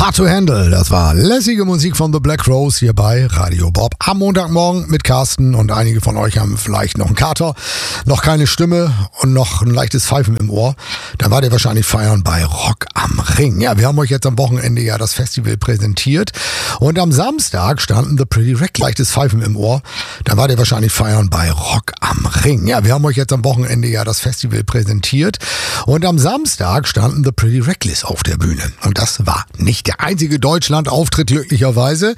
Hard to Handle, das war lässige Musik von The Black Rose hier bei Radio Bob am Montagmorgen mit Carsten, und einige von euch haben vielleicht noch einen Kater, noch keine Stimme und noch ein leichtes Pfeifen im Ohr. Dann wart ihr wahrscheinlich feiern bei Rock am Ring. Ja, wir haben euch jetzt am Wochenende ja das Festival präsentiert und am Samstag standen The Pretty Reckless, leichtes Pfeifen im Ohr. Dann wart ihr wahrscheinlich feiern bei Rock am Ring. Ja, wir haben euch jetzt am Wochenende ja das Festival präsentiert und am Samstag standen The Pretty Reckless auf der Bühne. Und das war nicht der einzige Deutschland-Auftritt, glücklicherweise.